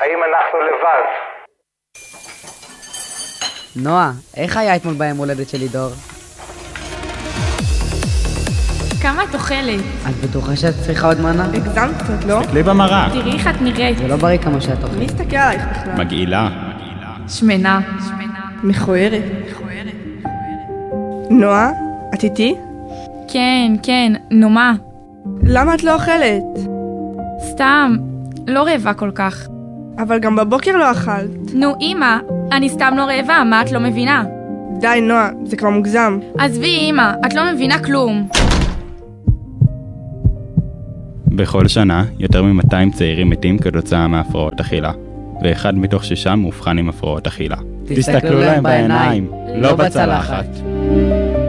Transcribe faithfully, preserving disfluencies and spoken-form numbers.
האם אנחנו לבד? נועה, איך היה אתמול ביום הולדת שלי דור? כמה את אוכלת? את בטוחה שאת צריכה עוד מנה? הגזמת קצת, לא? תסתכלי במראה. תראי איך את נראית. זה לא בריא כמה שאת אוכלת. מי הסתכל עלייך בכלל? מגעילה. שמנה. מכוערת. נועה, את איתי? כן, כן, נו מה? למה את לא אוכלת? סתם, לא רעבה כל כך. אבל גם בבוקר לא אכלת. נו אמא, אני סתם לא רעבה, מה את לא מבינה? די נועה, זה כבר מוגזם. עזבי אמא, את לא מבינה כלום. בכל שנה, יותר מ-מאתיים צעירים מתים כתוצאה מהפרעות אכילה, ואחד מתוך שישה מאובחן עם הפרעות אכילה. תסתכלו להם בעיניים, לא בצלחת.